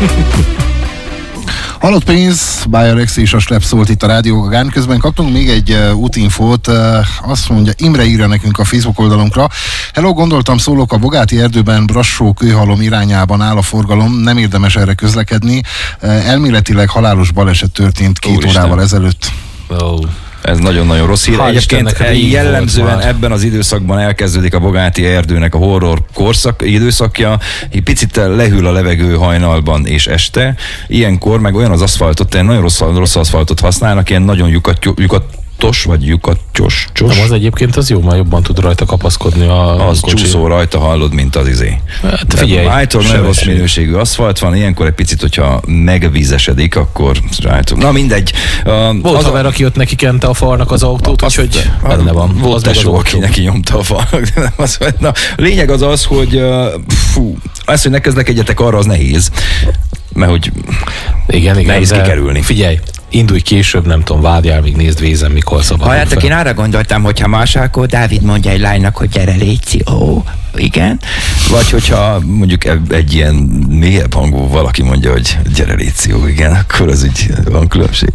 Halott pénz, Bayer Rex és a Slep szólt itt a Rádió Gagán. Közben kaptunk még egy útinfót, azt mondja, Imre írja nekünk a Facebook oldalunkra. Hello, gondoltam szólok, a Bogáti erdőben Brassó-Kőhalom irányában áll a forgalom, nem érdemes erre közlekedni. Elméletileg halálos baleset történt 2 órával ezelőtt. Ez nagyon-nagyon rossz hír. Egyébként jellemzően ebben az időszakban elkezdődik a Bogáti erdőnek a horror időszakja. Egy picit lehűl a levegő hajnalban és este. Ilyenkor meg olyan az aszfaltot, nagyon rossz aszfaltot használnak, ilyen nagyon lyukattos vagy lyukattyos. Nem, az egyébként az jó, már jobban tud rajta kapaszkodni az kocsi. Csúszó rajta, hallod, mint az izé. Hát figyelj, állítólag nagyon rossz minőségű aszfalt van, ilyenkor egy picit, hogyha megvízesedik, akkor állítólag. Na mindegy. Volt haver, aki ott neki kente a falnak az autót, úgyhogy benne van. Volt tesó, aki neki nyomta a falnak. Na, lényeg az, hogy hogy ne kezdlekedjetek arra, az nehéz. Mert hogy igen, nehéz kikerülni. Figyelj, indulj később, nem tudom, várjál, még nézd Vézen, mikor szabad. Halljátok, én arra gondoltam, hogyha Marsalkó Dávid mondja egy lánynak, hogy gyere légy, igen. Vagy hogyha mondjuk egy ilyen mélyebb hangú valaki mondja, hogy gyere légy, igen, akkor az így van különbség.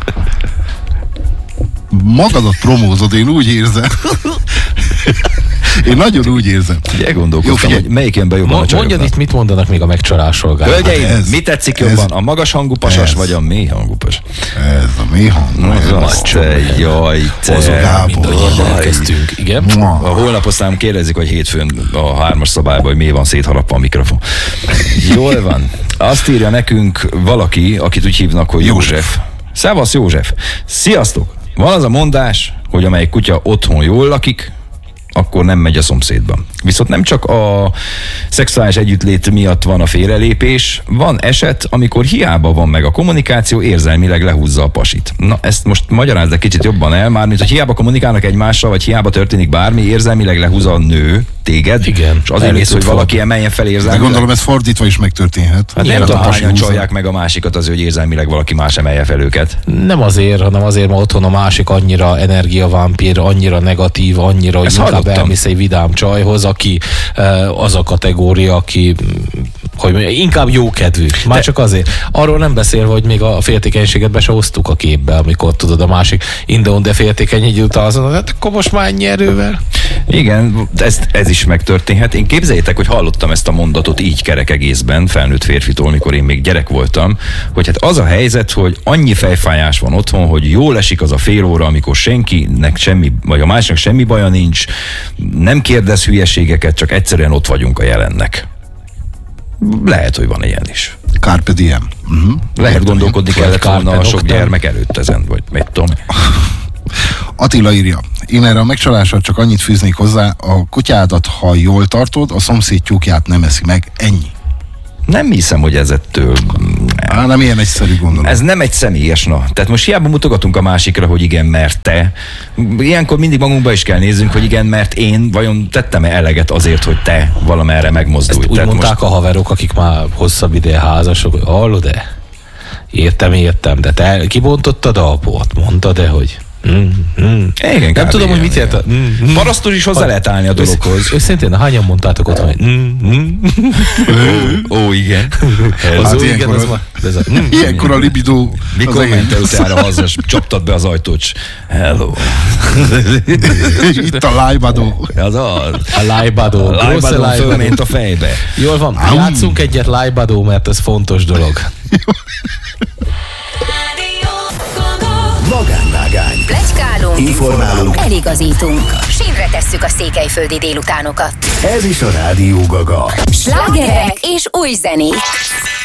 Magadat promózod, én úgy érzem. Én nagyon úgy érzem. Ugye gondolkoztam, hogy melyik jön be jobban a csajoknak. Mondjad itt, mit mondanak még a megcsalásról. Hölgyeim, mi tetszik jobban? A magas hangú pasas, vagy a mély hangú pasas? Ez a mély hangú. Jaj, elkezdtünk. Igen. A holnap aztán kérdezik, hogy hétfőn a 3-as szabályban, hogy mi van szétharapva a mikrofon. Jól van. Azt írja nekünk valaki, akit úgy hívnak, hogy József. Szevasz József. Sziasztok! Van az a mondás, hogy amelyik kutya otthon jól lakik, akkor nem megy a szomszédba. Viszont nem csak a szexuális együttlét miatt van a félrelépés, van eset, amikor hiába van meg a kommunikáció, érzelmileg lehúzza a pasit. Na, ezt most magyarázd egy kicsit jobban el, mármint, hogy hiába kommunikálnak egymással, vagy hiába történik bármi, érzelmileg lehúzza a nő téged, igen, és azért mész, hogy valaki emeljen fel érzelmileg. De gondolom, ez fordítva is megtörténhet. Hát nem tudom, hányan csalják meg a másikat azért, hogy érzelmileg valaki más emelje fel őket. Nem azért, hanem azért, mert otthon a másik annyira energiavámpír, annyira negatív, annyira, hogy inkább elmész egy vidám csajhoz, aki az a kategória, aki hogy inkább jókedvű. Már csak azért. Arról nem beszélve, hogy még a féltékenységet be se hoztuk a képbe, amikor tudod a másik Indeon, de féltékeny egy után azon, hát akkor most már ennyi erővel. Igen, ez is megtörténhet. Én képzeljétek, hogy hallottam ezt a mondatot így kerek egészben, felnőtt férfitól, mikor én még gyerek voltam, hogy hát az a helyzet, hogy annyi fejfájás van otthon, hogy jól esik az a fél óra, amikor senkinek semmi, vagy a másiknak semmi baja nincs, nem kérdez hülyeségeket, csak egyszerűen ott vagyunk a jelennek. Lehet, hogy van ilyen is. Carpe diem. Lehet gondolkodni kellett volna a sok gyermek előtt ezen, vagy mit tudom. Attila írja, én erre a megcsalással csak annyit fűznék hozzá, a kutyádat, ha jól tartod, a szomszéd tyúkját nem eszi meg, ennyi. Nem hiszem, hogy ez ettől... Nem ilyen egyszerű, gondolom. Ez nem egy személyes, na. Tehát most hiába mutogatunk a másikra, hogy igen, mert te. Ilyenkor mindig magunkba is kell nézzünk, hogy igen, mert én vajon tettem-e eleget azért, hogy te valamerre megmozdulj. Ezt úgy mondták most... a haverok, akik már hosszabb ideje házasok, hogy hallod-e? Értem, de te kibontottad a apót, mondtad-e, hogy... Igen, nem tudom, hogy mit ért. Parasztos is hozzá lehet állni a dologhoz. Őszintén, hányan mondtátok ott, hogy ó, igen. Ilyenkor a libidó. Mikor mentél utána haza, és csaptad be az ajtót, hello. Itt a lájbadó. Az az. A lájbadó. A lájbadó fölment a fejbe. Jól van, játszunk egyet lájbadó, mert ez fontos dolog. Magánvágány. Pletykálunk, informálunk, eligazítunk. Sínre tesszük a székelyföldi délutánokat. Ez is a Rádió Gaga. Slágerek és új zenék.